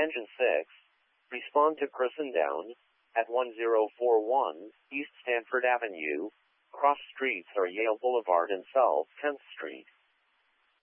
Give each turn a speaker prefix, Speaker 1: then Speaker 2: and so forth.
Speaker 1: Engine 6. Respond to person down at 1041 East Stanford Avenue. Cross streets are Yale Boulevard and South 10th Street.